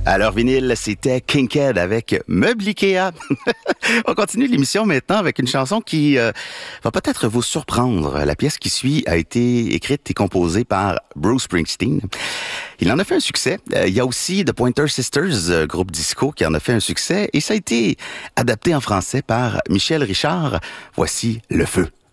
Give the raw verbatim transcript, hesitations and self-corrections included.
Alors, vinyle, c'était Kinkhead avec Meuble Ikea. On continue l'émission maintenant avec une chanson qui euh, va peut-être vous surprendre. La pièce qui suit a été écrite et composée par Bruce Springsteen. Il en a fait un succès. Euh, il y a aussi The Pointer Sisters, euh, groupe disco, qui en a fait un succès. Et ça a été adapté en français par Michel Richard. Voici Le Feu.